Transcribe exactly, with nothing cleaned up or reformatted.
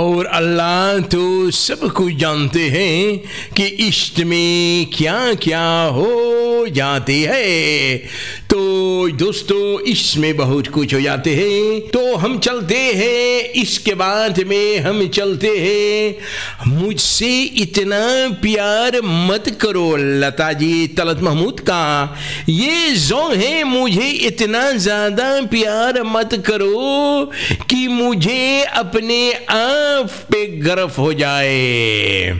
और अल्लाह तो सब कुछ जानते हैं कि इश्क में क्या क्या हो जाते हैं। तो दोस्तों, इसमें बहुत कुछ हो जाते हैं। तो हम चलते हैं, इसके बाद में हम चलते हैं। मुझसे इतना प्यार मत करो, लता जी तलत महमूद का ये सॉन्ग है। मुझे इतना ज्यादा प्यार मत करो कि मुझे अपने आप पे गर्व हो जाए।